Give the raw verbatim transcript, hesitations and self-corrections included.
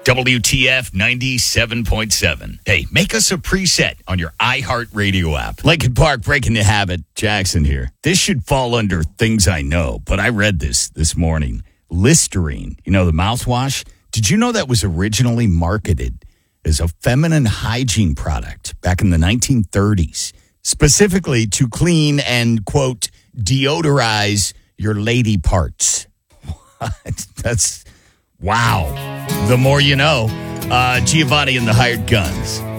W T F ninety-seven point seven. Hey, make us a preset on your iHeartRadio app. Lincoln Park, breaking the habit. Jackson here. This should fall under things I know, but I read this this morning. Listerine, you know, the mouthwash. Did you know that was originally marketed as a feminine hygiene product back in the nineteen thirties, specifically to clean and, quote, deodorize your lady parts? What? That's... Wow. The more you know. Uh, Giovanni and the Hired Guns.